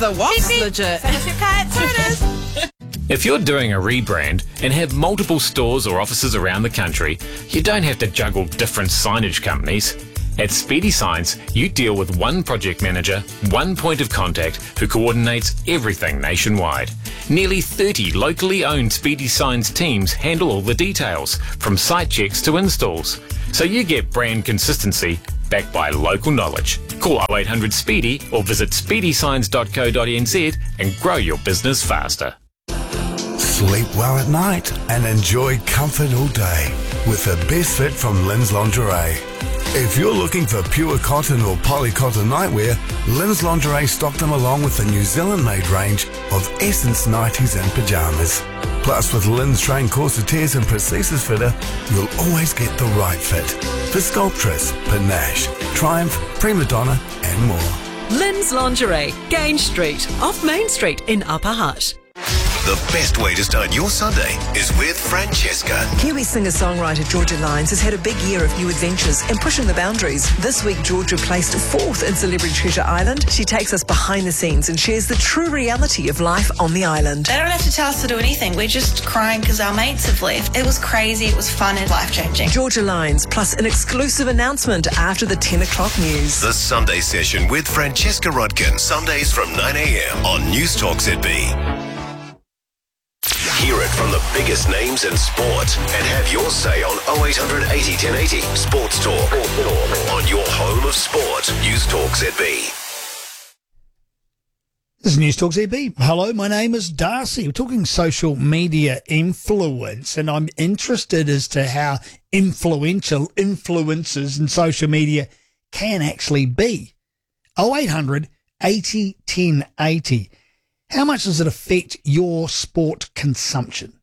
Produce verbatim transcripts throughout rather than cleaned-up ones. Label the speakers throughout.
Speaker 1: the what's
Speaker 2: Beep, beep.
Speaker 1: legit.
Speaker 2: Finish your cut. So it is.
Speaker 3: If you're doing a rebrand and have multiple stores or offices around the country, you don't have to juggle different signage companies. At Speedy Signs, you deal with one project manager, one point of contact who coordinates everything nationwide. Nearly thirty locally owned Speedy Signs teams handle all the details, from site checks to installs. So you get brand consistency backed by local knowledge. Call oh eight hundred SPEEDY or visit speedy signs dot co dot n z and grow your business faster.
Speaker 4: Sleep well at night and enjoy comfort all day with the best fit from Lynn's Lingerie. If you're looking for pure cotton or polycotton nightwear, Lynn's Lingerie stocked them along with the New Zealand-made range of Essence nighties and pyjamas. Plus, with Lynn's trained corsetiers and prosthesis fitter, you'll always get the right fit for Sculptress, Panache, Triumph, Prima Donna and more.
Speaker 5: Lynn's Lingerie, Gage Street, off Main Street in Upper Hutt.
Speaker 6: The best way to start your Sunday is with Francesca.
Speaker 7: Kiwi singer-songwriter Georgia Lyons has had a big year of new adventures and pushing the boundaries. This week, Georgia placed fourth in Celebrity Treasure Island. She takes us behind the scenes and shares the true reality of life on the island.
Speaker 8: They don't have to tell us to do anything. We're just crying because our mates have left. It was crazy. It was fun and life-changing.
Speaker 7: Georgia Lyons, plus an exclusive announcement after the ten o'clock news.
Speaker 6: The Sunday Session with Francesca Rudkin. Sundays from nine a.m. on News Talk Z B. Hear it from the biggest names in sport and have your say on oh eight hundred eighty ten eighty Sports Talk on your home of sport. News Talk Z B.
Speaker 9: This is News Talk Z B. Hello, my name is Darcy. We're talking social media influence, and I'm interested as to how influential influencers in social media can actually be. oh eight hundred eighty ten eighty. How much does it affect your sport consumption?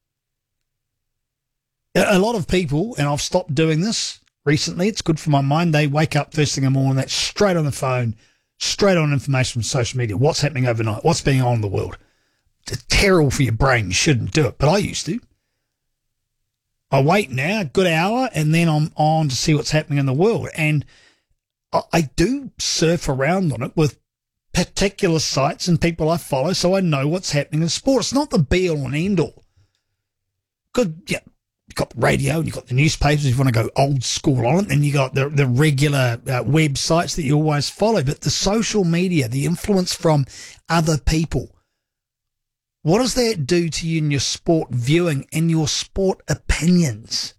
Speaker 9: A lot of people, and I've stopped doing this recently, it's good for my mind, they wake up first thing in the morning, that's straight on the phone, straight on information from social media. What's happening overnight? What's being on in the world? It's terrible for your brain. You shouldn't do it, but I used to. I wait now, a good hour, and then I'm on to see what's happening in the world. And I do surf around on it with particular sites and people I follow, so I know what's happening in sport. It's not the be-all and end-all. Good, yeah, you've got the radio and you've got the newspapers if you want to go old school on it, and you got the, the regular uh, websites that you always follow, but the social media, the influence from other people, what does that do to you in your sport viewing and your sport opinions?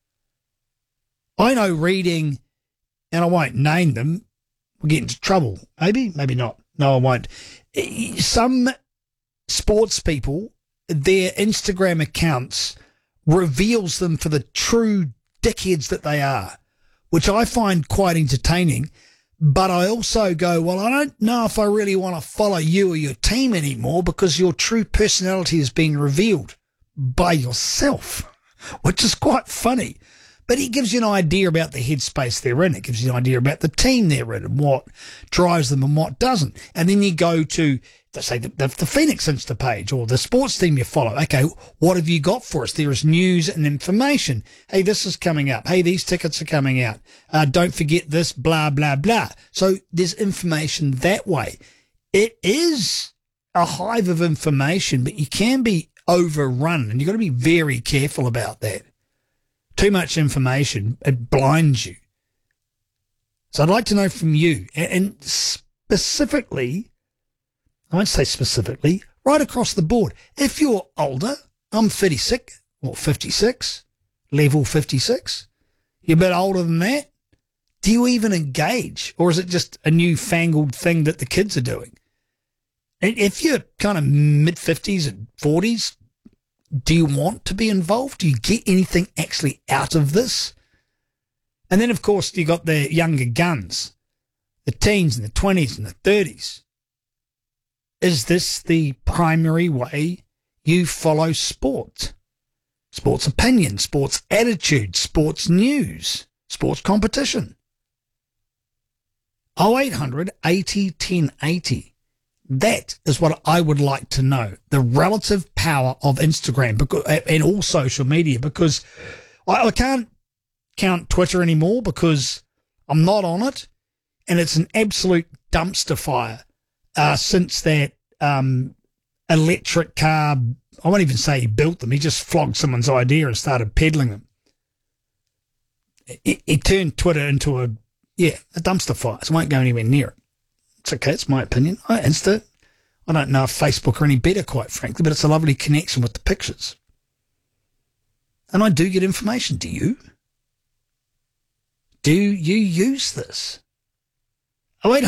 Speaker 9: I know reading, and I won't name them, we'll get into trouble. Maybe, maybe not. No, I won't. Some sports people, their Instagram accounts reveals them for the true dickheads that they are, which I find quite entertaining. But I also go, well, I don't know if I really want to follow you or your team anymore because your true personality has been revealed by yourself, which is quite funny. But it gives you an idea about the headspace they're in. It gives you an idea about the team they're in and what drives them and what doesn't. And then you go to, let's say, the, the, the Phoenix Insta page or the sports team you follow. Okay, what have you got for us? There is news and information. Hey, this is coming up. Hey, these tickets are coming out. Uh, don't forget this, blah, blah, blah. So there's information that way. It is a hive of information, but you can be overrun, and you've got to be very careful about that. Too much information, it blinds you. So I'd like to know from you, and specifically, I won't say specifically, right across the board. If you're older, I'm thirty-six or fifty-six, level fifty-six, you're a bit older than that, do you even engage? Or is it just a newfangled thing that the kids are doing? If you're kind of mid-fifties and forties, do you want to be involved? Do you get anything actually out of this? And then, of course, you got the younger guns, the teens and the twenties and the thirties. Is this the primary way you follow sport? Sports opinion, sports attitude, sports news, sports competition. oh eight hundred eighty ten eighty. That is what I would like to know, the relative power of Instagram and all social media, because I can't count Twitter anymore because I'm not on it, and it's an absolute dumpster fire uh, since that um, electric car, I won't even say he built them, he just flogged someone's idea and started peddling them. He, he turned Twitter into a, yeah, a dumpster fire, so I won't go anywhere near it. It's okay, it's my opinion. I Insta, I don't know if Facebook are any better, quite frankly, but it's a lovely connection with the pictures. And I do get information. Do you? Do you use this? Oh, wait.